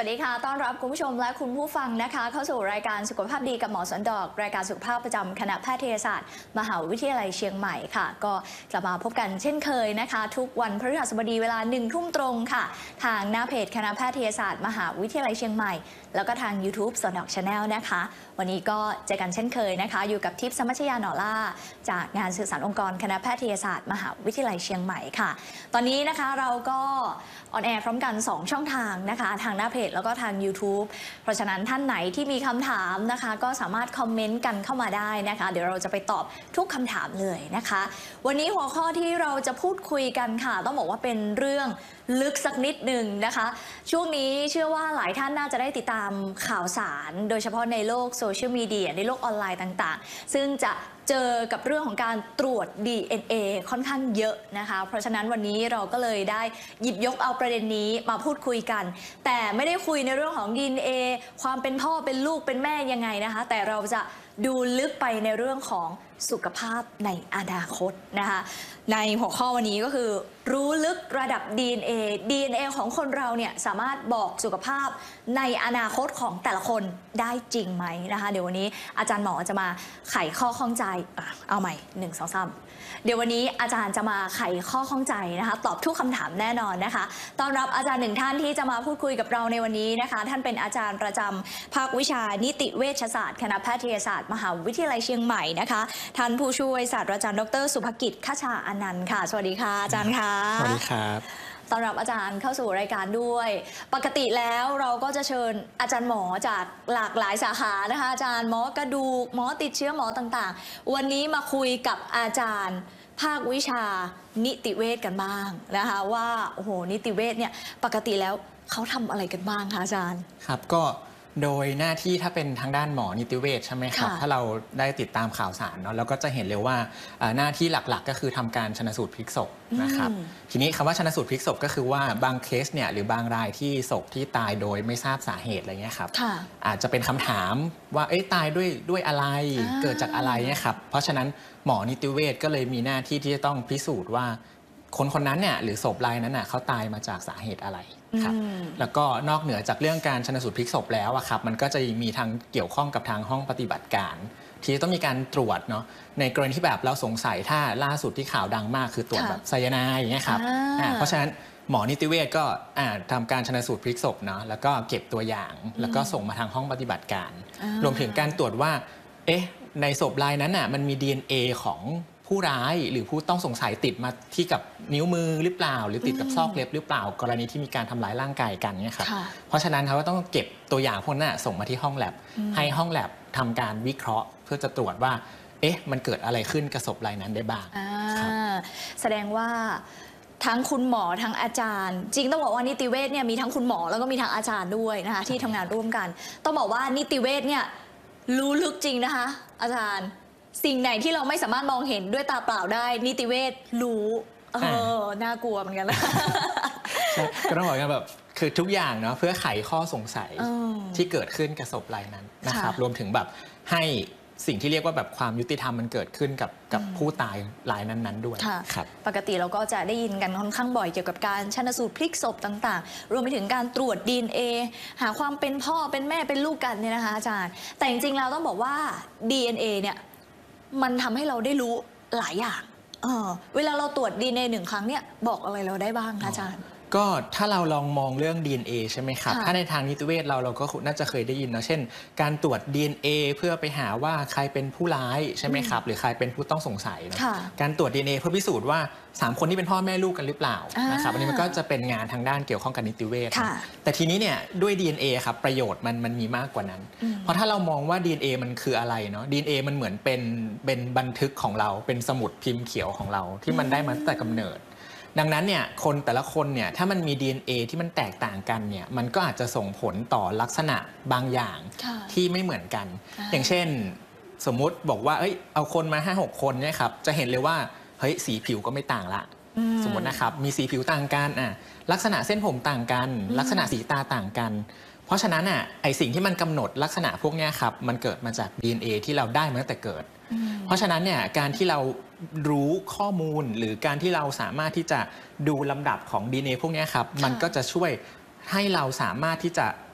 วัสดีค่ะต้อนรับคุณผู้ชมและคุณผู้ฟังนะคะเข้าสู่รายการสุขภาพดีกับหมอสันดอกรายการสุขภาพประจำคณะแพทยศาสตร์มหาวิทยาลัยเชียงใหม่ค่ะก็กลับมาพบกันเช่นเคยนะคะทุกวันพฤหัสบดีเวลา1 ทุ่มตรงค่ะทางหน้าเพจคณะแพทยศาสตร์มหาวิทยาลัยเชียงใหม่แล้วก็ทาง YouTube สันดอก Channel นะคะวันนี้ก็เจอกันเช่นเคยนะคะอยู่กับทิพย์สมัชยาหน่อล่าจากงานสื่อสารองค์กรคณะแพทยศาสตร์มหาวิทยาลัยเชียงใหม่ค่ะตอนนี้นะคะเราก็ออนแอร์พร้อมกัน2ช่องทางนะคะทางหน้าเพจแล้วก็ทาง YouTube เพราะฉะนั้นท่านไหนที่มีคำถามนะคะก็สามารถคอมเมนต์กันเข้ามาได้นะคะเดี๋ยวเราจะไปตอบทุกคำถามเลยนะคะวันนี้หัวข้อที่เราจะพูดคุยกันค่ะต้องบอกว่าเป็นเรื่องลึกสักนิดหนึ่งนะคะช่วงนี้เชื่อว่าหลายท่านน่าจะได้ติดตามข่าวสารโดยเฉพาะในโลกโซเชียลมีเดียในโลกออนไลน์ต่างๆซึ่งจะเจอกับเรื่องของการตรวจ DNA ค่อนข้างเยอะนะคะเพราะฉะนั้นวันนี้เราก็เลยได้หยิบยกเอาประเด็นนี้มาพูดคุยกันแต่ไม่ได้คุยในเรื่องของ DNA ความเป็นพ่อเป็นลูกเป็นแม่ยังไงนะคะแต่เราจะดูลึกไปในเรื่องของสุขภาพในอนาคตนะคะในหัวข้อวันนี้ก็คือรู้ลึกระดับ DNA ของคนเราเนี่ยสามารถบอกสุขภาพในอนาคตของแต่ละคนได้จริงไหมนะคะเดี๋ยววันนี้อาจารย์หมอจะมาไขข้อข้องใจเอาใหม่1 2 3เดี๋ยววันนี้อาจารย์จะมาไขข้อข้องใจนะคะตอบทุกคำถามแน่นอนนะคะต้อนรับอาจารย์1 ท่านที่จะมาพูดคุยกับเราในวันนี้นะคะท่านเป็นอาจารย์ประจำภาควิชานิติเวชศาสตร์คณะแพทยศาสตร์มหาวิทยาลัยเชียงใหม่นะคะท่านผู้ช่วยศาสตราจารย์ดร.สุภกิจ คชาอนันต์ค่ะสวัสดีค่ะอาจารย์ค่ะสวัสดีครับต้อนรับอาจารย์เข้าสู่รายการด้วยปกติแล้วเราก็จะเชิญอาจารย์หมอจากหลากหลายสาขานะคะอาจารย์หมอกระดูกหมอติดเชื้อหมอต่างๆวันนี้มาคุยกับอาจารย์ภาควิชานิติเวชกันบ้างนะคะว่าโอ้โหนิติเวชเนี่ยปกติแล้วเขาทำอะไรกันบ้างคะอาจารย์ครับก็โดยหน้าที่ถ้าเป็นทางด้านหมอนิติเวชใช่ไหมครับถ้าเราได้ติดตามข่าวสารเนาะเราก็จะเห็นเลยว่าหน้าที่หลักๆก็คือทำการชันสูตรพลิกศพนะครับทีนี้คำว่าชันสูตรพลิกศพก็คือว่าบางเคสเนี่ยหรือบางรายที่ศพที่ตายโดยไม่ทราบสาเหตุอะไรเงี้ยครับอาจจะเป็นคำถามว่าตายด้วยอะไรเกิดจากอะไรเนี่ยครับเพราะฉะนั้นหมอนิติเวชก็เลยมีหน้าที่ที่จะต้องพิสูจน์ว่าคนนั้นเนี่ยหรือศพรายนั้นน่ะเขาตายมาจากสาเหตุอะไรครับแล้วก็นอกเหนือจากเรื่องการชันสูตรพลิกศพแล้วอะครับมันก็จะมีทางเกี่ยวข้องกับทางห้องปฏิบัติการที่ต้องมีการตรวจเนาะในกรณีที่แบบเราสงสัยถ้าล่าสุดที่ข่าวดังมากคือตรวจแบบไซยาไนด์อย่างเงี้ยครับเพราะฉะนั้นหมอนิติเวชก็ทำการชันสูตรพลิกศพเนาะแล้วก็เก็บตัวอย่างแล้วก็ส่งมาทางห้องปฏิบัติการรวมถึงการตรวจว่าในศพรายนั้นน่ะมันมี DNA ของผู้ร้ายหรือผู้ต้องสงสัยติดมาที่กับนิ้วมือหรือเปล่าหรือติดกับซอกเล็บหรือเปล่ากรณีที่มีการทำร้ายร่างกายกันเนี่ยครับเพราะฉะนั้นเขาก็ต้องเก็บตัวอย่างพวกนั้นส่งมาที่ห้องแลบให้ห้องแลบทำการวิเคราะห์เพื่อจะตรวจว่ามันเกิดอะไรขึ้นกับศพรายนั้นได้บ้างแสดงว่าทั้งคุณหมอทั้งอาจารย์จริงต้องบอกว่านิติเวชเนี่ยมีทั้งคุณหมอแล้วก็มีทั้งอาจารย์ด้วยนะคะที่ทำงานร่วมกันต้องบอกว่านิติเวชเนี่ยรู้ลึกจริงนะคะอาจารย์สิ่งไหนที่เราไม่สามารถมองเห็นด้วยตาเปล่าได้นิติเวชรู้น่ากลัวเหมือนกันนะก็ต้องบอกกันแบบคือทุกอย่างเนาะเพื่อไขข้อสงสัยที่เกิดขึ้นกับศพรายนั้นนะครับรวมถึงแบบให้สิ่งที่เรียกว่าแบบความยุติธรรมมันเกิดขึ้นกับผู้ตายรายนั้นๆด้วยครับปกติเราก็จะได้ยินกันค่อนข้างบ่อยเกี่ยวกับการชันสูตรพลิกศพต่างๆรวมไปถึงการตรวจ DNA หาความเป็นพ่อเป็นแม่เป็นลูกกันเนี่ยนะคะอาจารย์แต่จริงๆเราต้องบอกว่า DNA เนี่ยมันทำให้เราได้รู้หลายอย่างเวลาเราตรวจ DNA 1 ครั้งเนี่ยบอกอะไรเราได้บ้างคะอาจารย์ก็ถ้าเราลองมองเรื่อง DNA ใช่ไหมครับถ้าในทางนิติเวชเราก็น่าจะเคยได้ยินนะเช่นการตรวจ DNA เพื่อไปหาว่าใครเป็นผู้ร้ายใช่ไหมครับหรือใครเป็นผู้ต้องสงสัยนะการตรวจ DNA เพื่อพิสูจน์ว่า3 คนที่เป็นพ่อแม่ลูกกันหรือเปล่านะครับอันนี้มันก็จะเป็นงานทางด้านเกี่ยวข้องกับนิติเวชแต่ทีนี้เนี่ยด้วย DNA ครับประโยชน์มันมีมากกว่านั้นเพราะถ้าเรามองว่า DNA มันคืออะไรเนาะ DNA มันเหมือนเป็นบันทึกของเราเป็นสมุดพิมพ์เขียวของเราที่มันได้มาตั้งแต่กำเนิดดังนั้นเนี่ยคนแต่ละคนเนี่ยถ้ามันมี DNA ที่มันแตกต่างกันเนี่ยมันก็อาจจะส่งผลต่อลักษณะบางอย่างที่ไม่เหมือนกันอย่างเช่นสมมุติบอกว่าเอาคนมา 5-6 คนเนี่ยครับจะเห็นเลยว่าสีผิวก็ไม่ต่างละสมมตินะครับมีสีผิวต่างกันลักษณะเส้นผมต่างกันลักษณะสีตาต่างกันเพราะฉะนั้นไอสิ่งที่มันกำหนดลักษณะพวกนี้ครับมันเกิดมาจาก DNA ที่เราได้มาตั้งแต่เกิดเพราะฉะนั้นเนี่ยการที่เรารู้ข้อมูลหรือการที่เราสามารถที่จะดูลำดับของ DNA พวกนี้ครับมันก็จะช่วยให้เราสามารถที่จะ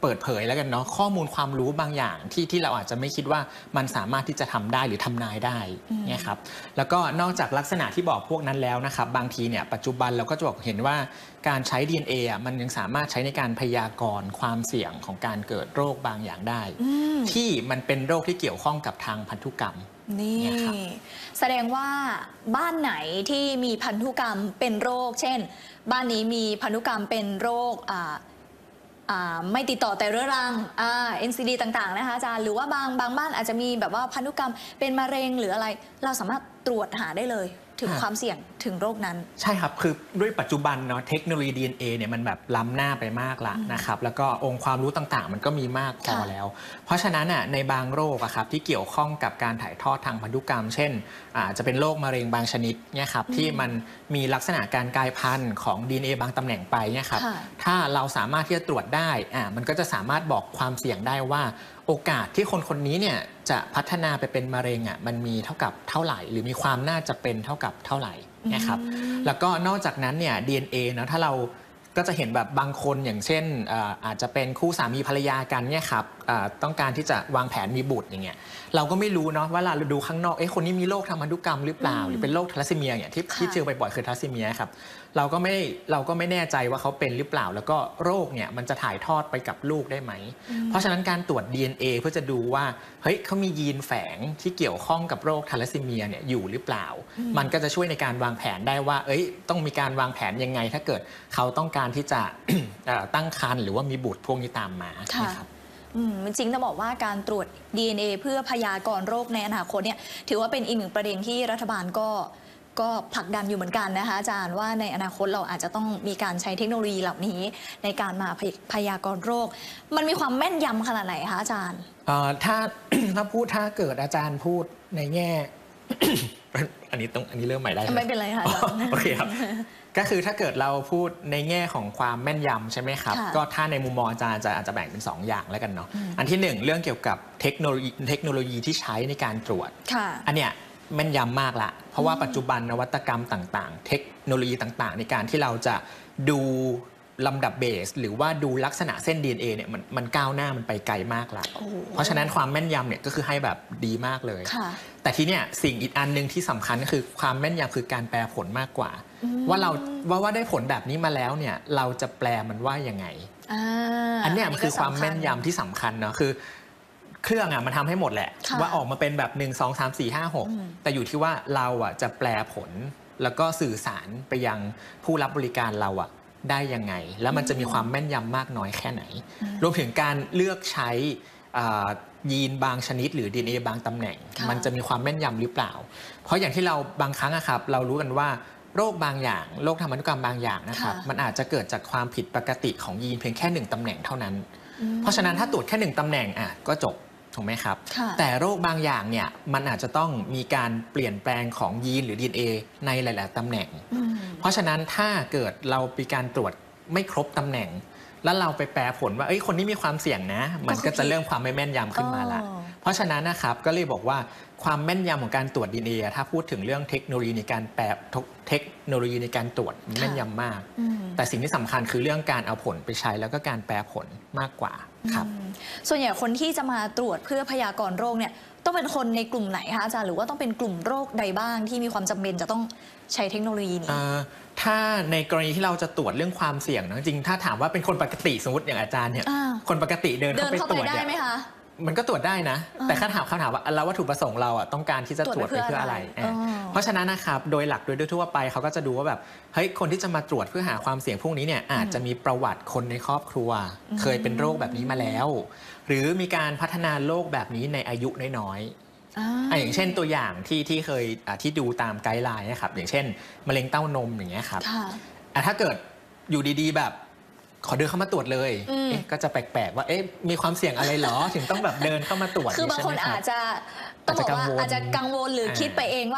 เปิดเผยแล้วกันเนาะข้อมูลความรู้บางอย่างที่เราอาจจะไม่คิดว่ามันสามารถที่จะทำได้หรือทำนายได้เนี่ยครับแล้วก็นอกจากลักษณะที่บอกพวกนั้นแล้วนะครับบางทีเนี่ยปัจจุบันเราก็จะบอกเห็นว่าการใช้ DNA อ่ะมันยังสามารถใช้ในการพยากรณ์ความเสี่ยงของการเกิดโรคบางอย่างได้ที่มันเป็นโรคที่เกี่ยวข้องกับทางพันธุกรรมนี่แสดงว่าบ้านไหนที่มีพันธุกรรมเป็นโรคเช่นบ้านนี้มีพันธุกรรมเป็นโรคไม่ติดต่อแต่เรื้อรังNCD ต่างๆนะคะอาจารย์หรือว่าบางบ้านอาจจะมีแบบว่าพันธุกรรมเป็นมะเร็งหรืออะไรเราสามารถตรวจหาได้เลยถึงความเสี่ยงถึงโรคนั้นใช่ครับคือด้วยปัจจุบันเนาะเทคโนโลยี DNA เนี่ยมันแบบล้ำหน้าไปมากละนะครับแล้วก็องค์ความรู้ต่างๆมันก็มีมากพอแล้วเพราะฉะนั้นในบางโรคครับที่เกี่ยวข้องกับการถ่ายทอดทางพันธุกรรมเช่นจะเป็นโรคมะเร็งบางชนิดเนี่ยครับที่มันมีลักษณะการกลายพันธุ์ของ DNA บางตำแหน่งไปเนี่ยครับถ้าเราสามารถที่จะตรวจได้มันก็จะสามารถบอกความเสี่ยงได้ว่าโอกาสที่คนนี้เนี่ยจะพัฒนาไปเป็นมะเร็งมันมีเท่ากับเท่าไหร่หรือมีความน่าจะเป็นเท่ากับเท่าไหร่นะครับแล้วก็นอกจากนั้นเนี่ย DNA เนาะถ้าเราก็จะเห็นแบบบางคนอย่างเช่นอาจจะเป็นคู่สามีภรรยากันเนี่ยครับต้องการที่จะวางแผนมีบุตรอย่างเงี้ยเราก็ไม่รู้เนาะว่าเราดูข้างนอกคนนี้มีโรคทางพันธุกรรมหรือเปล่าหรือเป็นโรคทาลัสซีเมียอย่างที่เจอบ่อยๆคือทาลัสซีเมียครับเราก็ไม่แน่ใจว่าเขาเป็นหรือเปล่าแล้วก็โรคเนี่ยมันจะถ่ายทอดไปกับลูกได้ไหมเพราะฉะนั้นการตรวจ DNA เพื่อจะดูว่าเฮ้ยเขามียีนแฝงที่เกี่ยวข้องกับโรคทาลัสซีเมียเนี่ยอยู่หรือเปล่ามันก็จะช่วยในการวางแผนได้ว่าต้องมีการวางแผนยังไงถ้าเกิดเขาต้องการที่จะ ตั้งครรภ์หรือว่ามีบุตรพวกนี้ตามมาครับจริงจะบอกว่าการตรวจ DNA เพื่อพยากรณ์โรคในอนาคตเนี่ยถือว่าเป็นอีกหนึ่งประเด็นที่รัฐบาลก็ผลักดันอยู่เหมือนกันนะคะอาจารย์ว่าในอนาคตเราอาจจะต้องมีการใช้เทคโนโลยีเหล่านี้ในการมาพยากรณ์โรคมันมีความแม่นยำขนาดไหนคะอาจารย์ถ้า ถ้าเกิดอาจารย์พูดในแง่ อันนี้เริ่มใหม่ได้ไม่เป็นไรค่ะอาจารย์โอเคครับก็คือถ้าเกิดเราพูดในแง่ของความแม่นยำใช่ไหมครับก็ถ้าในมุมมองอาจารย์อาจจะแบ่งเป็น2อย่างแล้วกันเนาะอันที่1เรื่องเกี่ยวกับเทคโนโลยีที่ใช้ในการตรวจอันเนี้ยแม่นยำมากละเพราะว่าปัจจุบันนวัตกรรมต่างๆเทคโนโลยีต่างๆในการที่เราจะดูลำดับเบสหรือว่าดูลักษณะเส้น DNA เนี่ยมันก้าวหน้ามันไปไกลมากละเพราะฉะนั้นความแม่นยำเนี่ยก็คือให้แบบดีมากเลยแต่ทีเนี้ยสิ่งอีกอันนึงที่สำคัญก็คือความแม่นยำคือการแปลผลมากกว่าว่าเราว่าได้ผลแบบนี้มาแล้วเนี่ยเราจะแปลมันว่ายังไงอันเนี้ยมันคือความแม่นยำที่สำคัญเนาะคือเครื่องมันทำให้หมดแหละว่าออกมาเป็นแบบ1 2 3 4 5 6แต่อยู่ที่ว่าเราจะแปลผลแล้วก็สื่อสารไปยังผู้รับบริการเราได้ยังไงแล้วมันจะมีความแม่นยำมากน้อยแค่ไหนรวมถึงการเลือกใช้ยีนบางชนิดหรือ DNA บางตำแหน่งมันจะมีความแม่นยำหรือเปล่าเพราะอย่างที่เราบางครั้งครับเรารู้กันว่าโรคบางอย่างโรคทางพันธุกรรมบางอย่างนะครับมันอาจจะเกิดจากความผิดปกติของยีนเพียงแค่1ตำแหน่งเท่านั้นเพราะฉะนั้นถ้าตรวจแค่1ตำแหน่งก็จบถูกไหมครับแต่โรคบางอย่างเนี่ยมันอาจจะต้องมีการเปลี่ยนแปลงของยีนหรือ DNA ในหลายๆตำแหน่งเพราะฉะนั้นถ้าเกิดเรามีการตรวจไม่ครบตำแหน่งแล้วเราไปแปลผลว่าคนนี้มีความเสี่ยงนะมันก็จะเริ่มความไม่แม่นยำขึ้นมาละเพราะฉะนั้นนะครับก็เลยบอกว่าความแม่นยำของการตรวจ DNA ถ้าพูดถึงเรื่องเทคโนโลยีในการแปลเทคโนโลยีในการตรวจแม่นยำมากแต่สิ่งที่สำคัญคือเรื่องการเอาผลไปใช้แล้วก็การแปลผลมากกว่าครับส่วนใหญ่คนที่จะมาตรวจเพื่อพยากรณ์โรคเนี่ยต้องเป็นคนในกลุ่มไหนคะอาจารย์หรือว่าต้องเป็นกลุ่มโรคใดบ้างที่มีความจำเป็นจะต้องใช้เทคโนโลยีนี้ถ้าในกรณีที่เราจะตรวจเรื่องความเสี่ยงจริงถ้าถามว่าเป็นคนปกติสมมติอย่างอาจารย์เนี่ยคนปกติเดินเข้าไปตรวจได้ไหมคะมันก็ตรวจได้นะแต่คำถามว่าแล้ววัตถุประสงค์เราต้องการที่จะตรวจไปเพื่ออะไรเพราะฉะนั้นนะครับโดยหลักโดยทั่วไปเขาก็จะดูว่าแบบเฮ้ยคนที่จะมาตรวจเพื่อหาความเสี่ยงพวกนี้เนี่ยอาจจะมีประวัติคนในครอบครัวเคยเป็นโรคแบบนี้มาแล้วหรือมีการพัฒนาโรคแบบนี้ในอายุน้อยอย่างเช่นตัวอย่างที่เคยที่ดูตามไกด์ไลน์นะครับอย่างเช่นมะเร็งเต้านมอย่างเงี้ยครับถ้าเกิดอยู่ดีๆแบบขอเดินเข้ามาตรวจเลยก็จะแปลกๆว่ามีความเสี่ยงอะไรหรอถึงต้องแบบเดินเข้ามาตรวจคือบางคนอาจจะต้องบอกว่าอาจจะกังวลหรือคิดไปเองว่า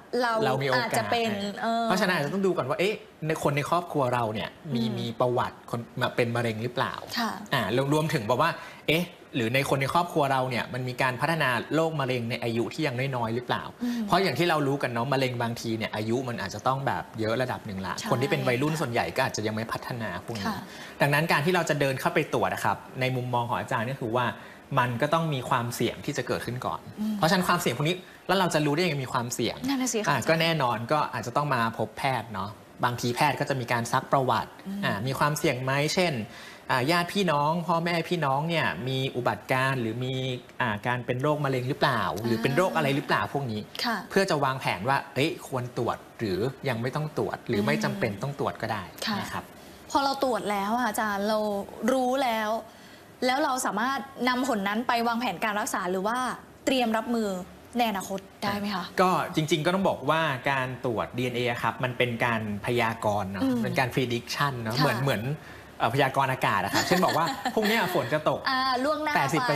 เรามีโอกาสอาจจะเป็นเพราะฉะนั้นอาจจะต้องดูก่อนว่าเอ๊ะในคนในครอบครัวเราเนี่ยมีประวัติคนมาเป็นมะเร็งหรือเปล่าารวมถึงบอกว่าเอ๊ะหรือในคนในครอบครัวเราเนี่ยมันมีการพัฒนาโรคมะเร็งในอายุที่ยังน้อยๆหรือเปล่าเพราะอย่างที่เรารู้กันเนาะมะเร็งบางทีเนี่ยอายุมันอาจจะต้องแบบเยอะระดับหนึ่งละคนที่เป็นวัยรุ่นส่วนใหญ่ก็อาจจะยังไม่พัฒนาพวกนี้ดังนั้นการที่เราจะเดินเข้าไปตรวจนะครับในมุมมองของอาจารย์ก็คือว่ามันก็ต้องมีความเสี่ยงที่จะเกิดขึ้นก่อนเพราะฉะนั้นความเสี่ยงพวกนี้แล้วเราจะรู้ได้ยังไงมีความเสี่ยงก็แน่นอนก็อาจจะต้องมาพบแพทย์เนาะบางทีแพทย์ก็จะมีการซักประวัติมีความเสี่ยงไหมเช่นญาติพี่น้องพ่อแม่พี่น้องเนี่ยมีอุบัติการหรือมีการเป็นโรคมะเร็งหรือเปล่าหรือเป็นโรคอะไรหรือเปล่าพวกนี้เพื่อจะวางแผนว่าควรตรวจหรือยังไม่ต้องตรวจหรือไม่จำเป็นต้องตรวจก็ได้นะครับพอเราตรวจแล้วอาจารย์เรารู้แล้วเราสามารถนำผลนั้นไปวางแผนการรักษาหรือว่าเตรียมรับมือในอนาคตได้ไหมคะก็จริงๆก็ต้องบอกว่าการตรวจ DNA ครับมันเป็นการพยากรณ์เนาะเป็นการ prediction เนาะเหมือนพยากรณ์อากาศนะครับเช่นบอกว่าพรุ่งนี้ฝนจะตกล่วงหน้า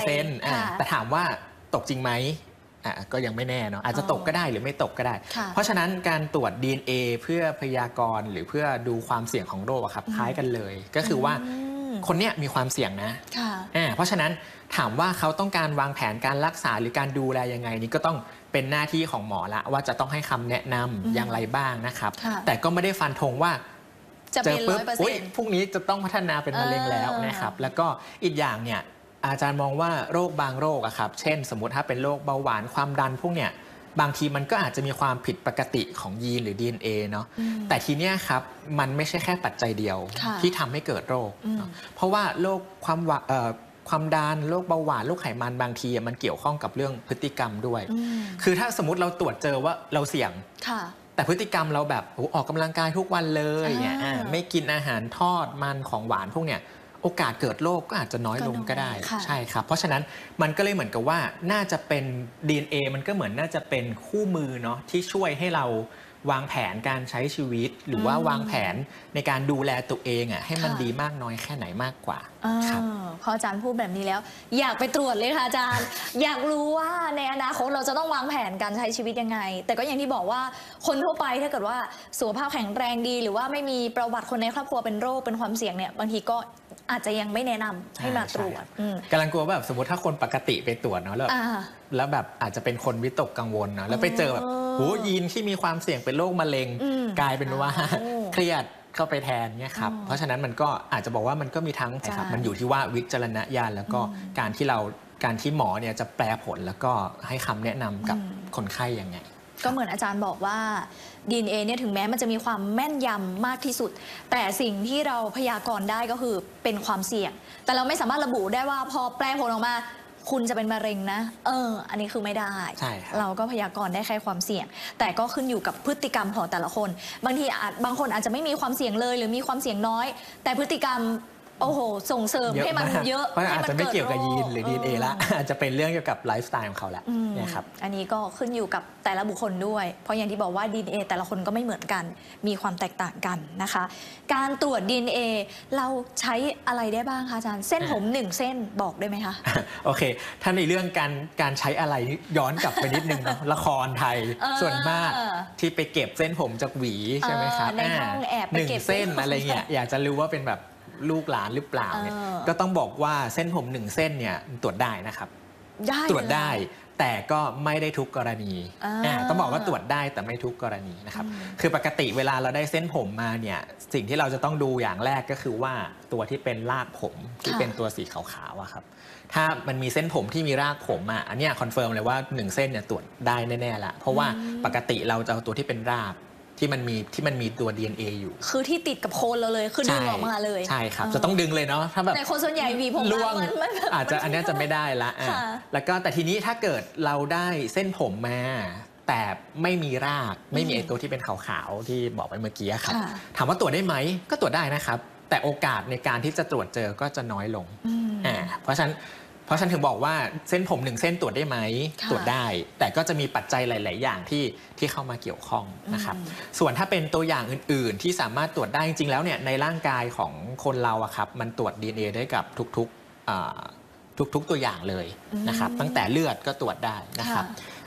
80%แต่ถามว่าตกจริงไหมก็ยังไม่แน่เนาะอาจจะตกก็ได้หรือไม่ตกก็ได้เพราะฉะนั้นการตรวจ DNA เพื่อพยากรณ์หรือเพื่อดูความเสี่ยงของโรคครับคล้ายกันเลยก็คือว่าคนเนี้ยมีความเสี่ยงนะเพราะฉะนั้นถามว่าเขาต้องการวางแผนการรักษาหรือการดูแลยังไงนี่ก็ต้องเป็นหน้าที่ของหมอละว่าจะต้องให้คำแนะนำอย่างไรบ้างนะครับแต่ก็ไม่ได้ฟันธงว่าเจอปุ๊บพรุ่งนี้จะต้องพัฒนาเป็นมะเร็งแล้วนะครับแล้วก็อีกอย่างเนี่ยอาจารย์มองว่าโรคบางโรคอะครับเช่นสมมติถ้าเป็นโรคเบาหวานความดันพวกเนี่ยบางทีมันก็อาจจะมีความผิดปกติของยีนหรือ DNA เนาะแต่ทีเนี้ยครับมันไม่ใช่แค่ปัจจัยเดียวที่ทำให้เกิดโรคเพราะว่าโรคความดันโรคเบาหวานโรคไขมันบางทีมันเกี่ยวข้องกับเรื่องพฤติกรรมด้วยคือถ้าสมมติเราตรวจเจอว่าเราเสี่ยงแต่พฤติกรรมเราแบบออกกำลังกายทุกวันเลยเนี่ยไม่กินอาหารทอดมันของหวานพวกเนี่ยโอกาสเกิดโรคก็อาจจะน้อยลงก็ได้ใช่ครับเพราะฉะนั้นมันก็เลยเหมือนกับว่าน่าจะเป็น DNA มันก็เหมือนน่าจะเป็นคู่มือเนาะที่ช่วยให้เราวางแผนการใช้ชีวิตหรือว่าวางแผนในการดูแลตัวเองให้มันดีมากน้อยแค่ไหนมากกว่าครับพออาจารย์พูดแบบนี้แล้วอยากไปตรวจเลยค่ะอาจารย์ อยากรู้ว่าในอนาคตเราจะต้องวางแผนการใช้ชีวิตยังไงแต่ก็อย่างที่บอกว่าคนทั่วไปถ้าเกิดว่าสุขภาพแข็งแรงดีหรือว่าไม่มีประวัติคนในครอบครัวเป็นโรคเป็นความเสี่ยงเนี่ยบางทีก็อาจจะยังไม่แนะนำให้มาตรวจกำลังกลัวแบบสมมติถ้าคนปกติไปตรวจเนาะแล้วแบบอาจจะเป็นคนวิตกกังวลเนาะแล้วไปเจอแบบยีนที่มีความเสี่ยงเป็นโรคมะเร็งกลายเป็นว่าเครียดเข้าไปแทนเนี่ยครับเพราะฉะนั้นมันก็อาจจะบอกว่ามันก็มีทั้งครับมันอยู่ที่ว่าวิจารณญาณแล้วก็การที่หมอเนี่ยจะแปลผลแล้วก็ให้คำแนะนำกับคนไข้ยังไงก็เหมือนอาจารย์บอกว่า DNA เนี่ยถึงแม้มันจะมีความแม่นยำมากที่สุดแต่สิ่งที่เราพยากรณ์ได้ก็คือเป็นความเสี่ยงแต่เราไม่สามารถระบุได้ว่าพอแปลผลออกมาคุณจะเป็นมะเร็งนะอันนี้คือไม่ได้เราก็พยากรณ์ได้แค่ความเสี่ยงแต่ก็ขึ้นอยู่กับพฤติกรรมของแต่ละคนบางคนอาจจะไม่มีความเสี่ยงเลยหรือมีความเสี่ยงน้อยแต่พฤติกรรมส่งเสริมให้มันเยอะเพราะอาจจะไม่เกี่ยวกับยีนหรือ DNA ละอาจจะเป็นเรื่องเกี่ยวกับไลฟ์สไตล์ของเขาแหละนะครับอันนี้ก็ขึ้นอยู่กับแต่ละบุคคลด้วยเพราะอย่างที่บอกว่า DNA แต่ละคนก็ไม่เหมือนกันมีความแตกต่างกันนะคะการตรวจ DNA เราใช้อะไรได้บ้างคะอาจารย์เส้นผม1เส้นบอกได้ไหมคะโอเคถ้าในเรื่องการใช้อะไรย้อนกลับไปนิดนึงนะละครไทยส่วนมากที่ไปเก็บเส้นผมจากหวีใช่ไหมครับในห้องแอบไปเก็บเส้นอะไรเงี้ยอยากจะรู้ว่าเป็นแบบลูกหลานหรือเปล่าเนี่ยก็ต้องบอกว่าเส้นผม1เส้นเนี่ยตรวจได้นะครับตรวจได้แต่ก็ไม่ได้ทุกกรณีต้องบอกว่าตรวจได้แต่ไม่ทุกกรณีนะครับคือปกติเวลาเราได้เส้นผมมาเนี่ยสิ่งที่เราจะต้องดูอย่างแรกก็คือว่าตัวที่เป็นรากผมที่เป็นตัวสีขาวๆครับถ้ามันมีเส้นผมที่มีรากผมอันนี้คอนเฟิร์มเลยว่า1เส้นเนี่ยตรวจได้แน่ๆละเพราะว่าปกติเราจะเอาตัวที่เป็นรากที่มันมีตัว DNA อยู่คือที่ติดกับโคนเราเลยคือดึงออกมาเลยใช่ครับจะต้องดึงเลยเนาะถ้าแบบแต่คนส่วนใหญ่วีผมล่วงอาจจะอันนี้จะไม่ได้ละแล้วก็แต่ทีนี้ถ้าเกิดเราได้เส้นผมมาแต่ไม่มีรากไม่มีไอตัวที่เป็นขาวๆที่บอกไปเมื่อกี้ครับถามว่าตรวจได้ไหมก็ตรวจได้นะครับแต่โอกาสในการที่จะตรวจเจอก็จะน้อยลงเพราะฉะนั้นถึงบอกว่าเส้นผม1เส้นตรวจได้ไหมตรวจได้แต่ก็จะมีปัจจัยหลายๆอย่างที่เข้ามาเกี่ยวข้องนะครับส่วนถ้าเป็นตัวอย่างอื่นๆที่สามารถตรวจได้จริงๆแล้วเนี่ยในร่างกายของคนเราครับมันตรวจ DNA ได้กับทุกตัวอย่างเลยนะครับตั้งแต่เลือดก็ตรวจได้นะครับ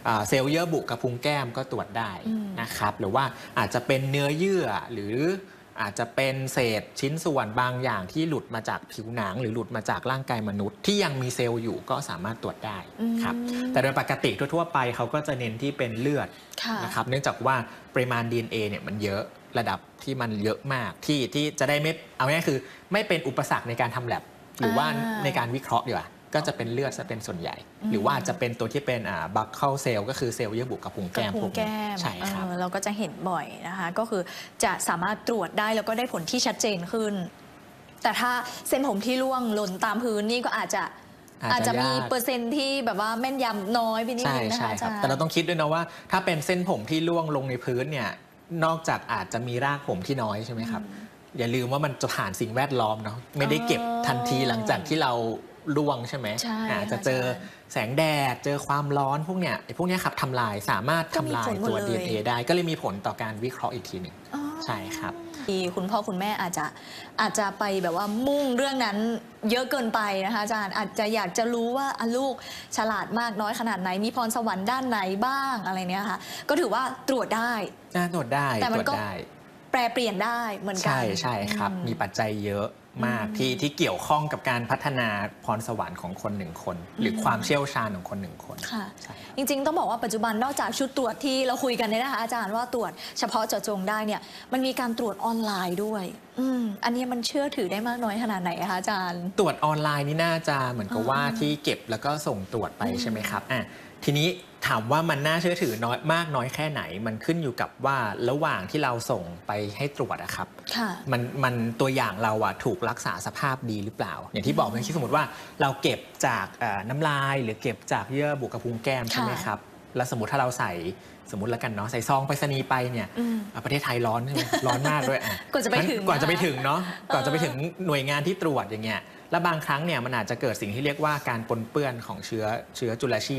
เซลล์เยื่อบุกระพุ้งแก้มก็ตรวจได้นะครับหรือว่าอาจจะเป็นเนื้อเยื่อหรืออาจจะเป็นเศษชิ้นส่วนบางอย่างที่หลุดมาจากผิวหนังหรือหลุดมาจากร่างกายมนุษย์ที่ยังมีเซลล์อยู่ก็สามารถตรวจได้ครับแต่โดยปกติทั่วๆไปเขาก็จะเน้นที่เป็นเลือดนะครับเนื่องจากว่าปริมาณ DNA เนี่ยมันเยอะระดับที่มันเยอะมากที่จะได้ไม่เอาง่ายๆคือไม่เป็นอุปสรรคในการทำแลบหรือว่าในการวิเคราะห์ดีกว่าก็จะเป็นเลือดซะเป็นส่วนใหญ่หรือว่าจะเป็นตัวที่เป็นบัคเคิลเซลล์ก็คือเซลล์เยื่อบุกระพุ้งแก้มใช่ครับเราก็จะเห็นบ่อยนะคะก็คือจะสามารถตรวจได้แล้วก็ได้ผลที่ชัดเจนขึ้นแต่ถ้าเส้นผมที่ร่วงหล่นตามพื้นนี่ก็อาจจะมีเปอร์เซ็นต์ที่แบบว่าแม่นยำน้อยไปนิดนึงนะคะครับแต่เราต้องคิดด้วยนะว่าถ้าเป็นเส้นผมที่ร่วงลงในพื้นเนี่ยนอกจากอาจจะมีรากผมที่น้อยใช่ไหมครับอย่าลืมว่ามันจะผ่านสิ่งแวดล้อมเนาะไม่ได้เก็บทันทีหลังจากที่เราร่วงใช่ไหมอาจจะเจอแสงแดดเจอความร้อนพวกเนี้ยครับทำลายสามารถทำลายตัว DNA ได้ก็เลยมีผลต่อการวิเคราะห์อีกทีหนึ่งใช่ครับคุณพ่อคุณแม่อาจจะไปแบบว่ามุ่งเรื่องนั้นเยอะเกินไปนะคะอาจารย์อาจจะอยากจะรู้ว่าลูกฉลาดมากน้อยขนาดไหนมีพรสวรรค์ด้านไหนบ้างอะไรเนี้ยค่ะก็ถือว่าตรวจได้ตรวจได้แต่มันก็แปรเปลี่ยนได้เหมือนกันใช่ครับมีปัจจัยเยอะมากที่เกี่ยวข้องกับการพัฒนาพรสวรรค์ของคนหนึ่งคนหรือความเชี่ยวชาญของคนหนึ่งคนค่ะจริงๆต้องบอกว่าปัจจุบันนอกจากชุดตรวจที่เราคุยกันเนี่ยนะคะอาจารย์ว่าตรวจเฉพาะเจาะจงได้เนี่ยมันมีการตรวจออนไลน์ด้วยอันนี้มันเชื่อถือได้มากน้อยขนาดไหนคะอาจารย์ตรวจออนไลน์นี่น่าจะเหมือนกับว่าที่เก็บแล้วก็ส่งตรวจไปใช่ไหมครับทีนี้ถามว่ามันน่าเชื่อถือน้อยแค่ไหนมันขึ้นอยู่กับว่าระหว่างที่เราส่งไปให้ตรวจอะครับมันตัวอย่างเราอะถูกรักษาสภาพดีหรือเปล่าอย่างที่บอกเมื่อกี้สมมติว่าเราเก็บจากน้ำลายหรือเก็บจากเยื่อบุกระพุ้งแก้มใช่ไหมครับแล้วสมมติถ้าเราใส่สมมติแล้วกันเนาะใส่ซองไปรษณีย์ไปเนี่ยประเทศไทยร้อนใช่ไหมร้อนมากด้วยก่อนจะไปถึงเนาะก่อนจะไปถึงหน่วยงานที่ตรวจอย่างเงี้ยและบางครั้งเนี่ยมันอาจจะเกิดสิ่งที่เรียกว่าการปนเปื้อนของเชื้อจุลชีพ